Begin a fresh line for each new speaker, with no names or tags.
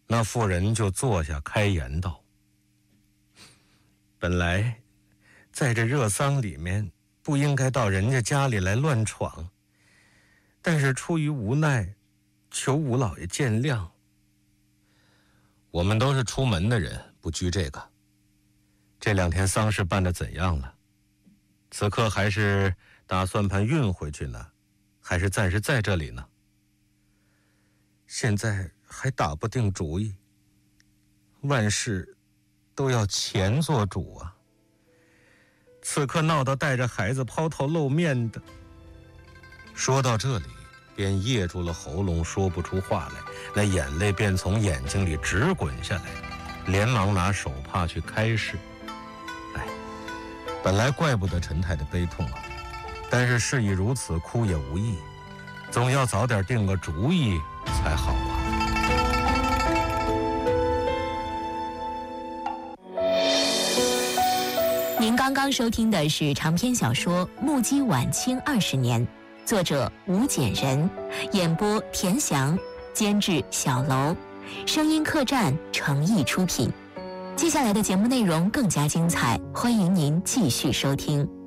那妇人就坐下开言道：本来在这热丧里面不应该到人家家里来乱闯，但是出于无奈，求吴老爷见谅。我们都是出门的人，不拘这个。这2天丧事办得怎样了？此刻还是打算盘运回去呢，还是暂时在这里呢？现在还打不定主意，万事都要钱做主啊。此刻闹得带着孩子抛头露面的。说到这里，便噎住了喉咙，说不出话来，那眼泪便从眼睛里直滚下来，连忙拿手帕去开示。本来怪不得陈太太悲痛啊，但是事已如此，哭也无益，总要早点定个主意才好啊。
您刚刚收听的是长篇小说《目击晚清20年》，作者吴简人，演播田翔，监制小楼，声音客栈诚意出品。接下来的节目内容更加精彩，欢迎您继续收听。